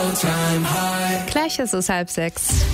Gleich ist es 5:30.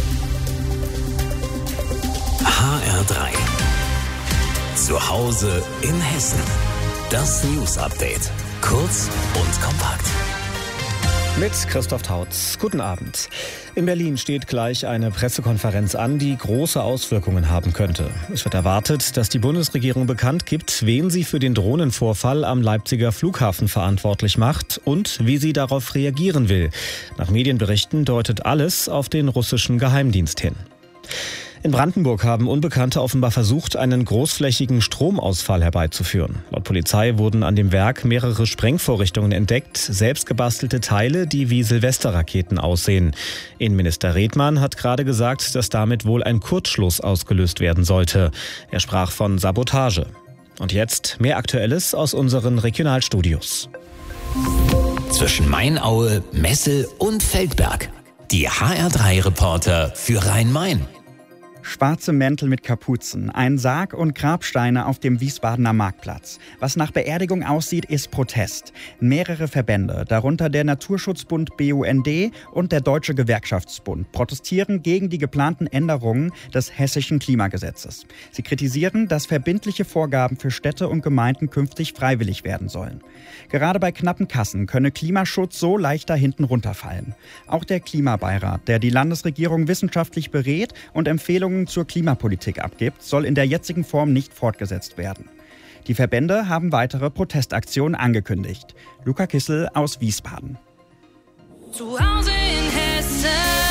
HR3. Zu Hause in Hessen. Das News Update. Kurz und kompakt. Mit Christoph Tautz. Guten Abend. In Berlin steht gleich eine Pressekonferenz an, die große Auswirkungen haben könnte. Es wird erwartet, dass die Bundesregierung bekannt gibt, wen sie für den Drohnenvorfall am Leipziger Flughafen verantwortlich macht und wie sie darauf reagieren will. Nach Medienberichten deutet alles auf den russischen Geheimdienst hin. In Brandenburg haben Unbekannte offenbar versucht, einen großflächigen Stromausfall herbeizuführen. Laut Polizei wurden an dem Werk mehrere Sprengvorrichtungen entdeckt, selbstgebastelte Teile, die wie Silvesterraketen aussehen. Innenminister Redmann hat gerade gesagt, dass damit wohl ein Kurzschluss ausgelöst werden sollte. Er sprach von Sabotage. Und jetzt mehr Aktuelles aus unseren Regionalstudios. Zwischen Mainaue, Messel und Feldberg. Die HR3-Reporter für Rhein-Main. Schwarze Mäntel mit Kapuzen, ein Sarg und Grabsteine auf dem Wiesbadener Marktplatz. Was nach Beerdigung aussieht, ist Protest. Mehrere Verbände, darunter der Naturschutzbund BUND und der Deutsche Gewerkschaftsbund, protestieren gegen die geplanten Änderungen des hessischen Klimagesetzes. Sie kritisieren, dass verbindliche Vorgaben für Städte und Gemeinden künftig freiwillig werden sollen. Gerade bei knappen Kassen könne Klimaschutz so leichter hinten runterfallen. Auch der Klimabeirat, der die Landesregierung wissenschaftlich berät und Empfehlungen zur Klimapolitik abgibt, soll in der jetzigen Form nicht fortgesetzt werden. Die Verbände haben weitere Protestaktionen angekündigt. Luca Kissel aus Wiesbaden. Zu Hause in Hessen.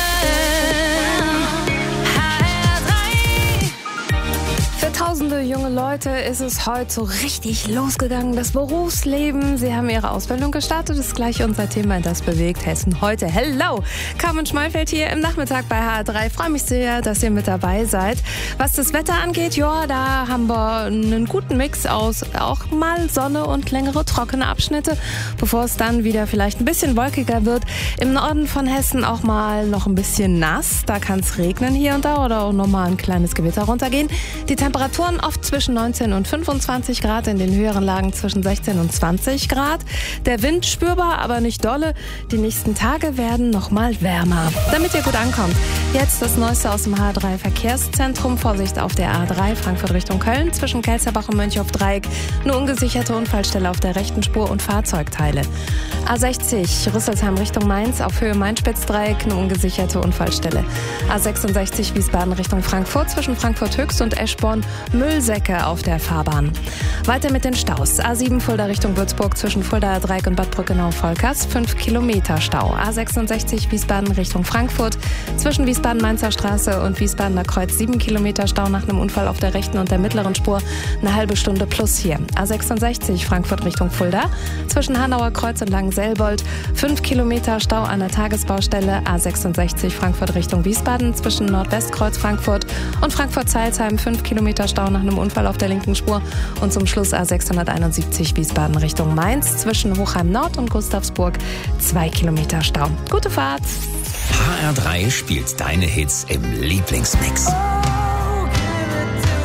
Für tausende junge Leute ist es heute so richtig losgegangen, das Berufsleben. Sie haben ihre Ausbildung gestartet, das ist gleich unser Thema, das bewegt Hessen heute. Hello, Carmen Schmeifeld hier im Nachmittag bei HR3. Freue mich sehr, dass ihr mit dabei seid. Was das Wetter angeht, ja, da haben wir einen guten Mix aus auch mal Sonne und längere trockene Abschnitte, bevor es dann wieder vielleicht ein bisschen wolkiger wird. Im Norden von Hessen auch mal noch ein bisschen nass, da kann es regnen hier und da oder auch nochmal ein kleines Gewitter runtergehen. Die Temperaturen oft zwischen 19 und 25 Grad, in den höheren Lagen zwischen 16 und 20 Grad. Der Wind spürbar, aber nicht dolle. Die nächsten Tage werden nochmal wärmer. Damit ihr gut ankommt, jetzt das Neueste aus dem HR3 Verkehrszentrum. Vorsicht auf der A3 Frankfurt Richtung Köln. Zwischen Kelzerbach und Mönchhoff-Dreieck eine ungesicherte Unfallstelle auf der rechten Spur und Fahrzeugteile. A60 Rüsselsheim Richtung Mainz auf Höhe Main-Spitz-Dreieck eine ungesicherte Unfallstelle. A66 Wiesbaden Richtung Frankfurt zwischen Frankfurt Höchst und Eschborn Müllsäcke auf der Fahrbahn. Weiter mit den Staus. A7 Fulda Richtung Würzburg zwischen Fuldaer Dreieck und Bad Brückenau-Volkers 5 Kilometer Stau. A66 Wiesbaden Richtung Frankfurt zwischen Wiesbaden-Mainzer Straße und Wiesbadener Kreuz 7 Kilometer Stau nach einem Unfall auf der rechten und der mittleren Spur. Eine halbe Stunde plus hier. A66 Frankfurt Richtung Fulda zwischen Hanauer Kreuz und Langenselbold 5 Kilometer Stau an der Tagesbaustelle. A66 Frankfurt Richtung Wiesbaden zwischen Nordwestkreuz Frankfurt und Frankfurt-Zeilsheim 5 Kilometer Stau nach einem Unfall auf der linken Spur. Und zum Schluss A671 Wiesbaden Richtung Mainz zwischen Hochheim Nord und Gustavsburg 2 Kilometer Stau. Gute Fahrt! HR3 spielt deine Hits im Lieblingsmix.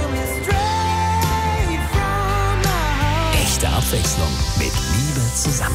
Echte Abwechslung mit Liebe zusammen.